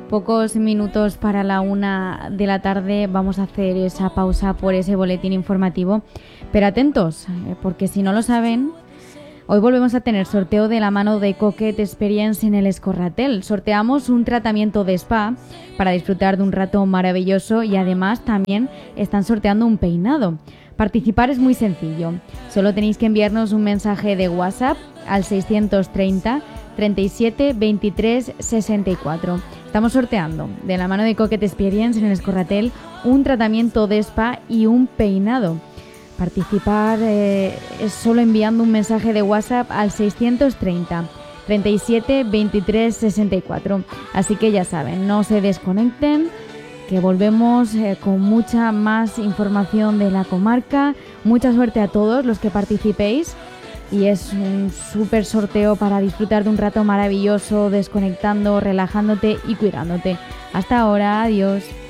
Pocos minutos para la 1:00 p.m. vamos a hacer esa pausa por ese boletín informativo. Pero atentos, porque si no lo saben, hoy volvemos a tener sorteo de la mano de Coquette Experience en el Escorratel. Sorteamos un tratamiento de spa para disfrutar de un rato maravilloso y además también están sorteando un peinado. Participar es muy sencillo. Solo tenéis que enviarnos un mensaje de WhatsApp al 630 37 23 64. Estamos sorteando de la mano de Coquette Experience en el Escorratel un tratamiento de spa y un peinado. Participar es solo enviando un mensaje de WhatsApp al 630 37 23 64. Así que ya saben, no se desconecten, que volvemos con mucha más información de la comarca. Mucha suerte a todos los que participéis y es un súper sorteo para disfrutar de un rato maravilloso, desconectando, relajándote y cuidándote. Hasta ahora, adiós.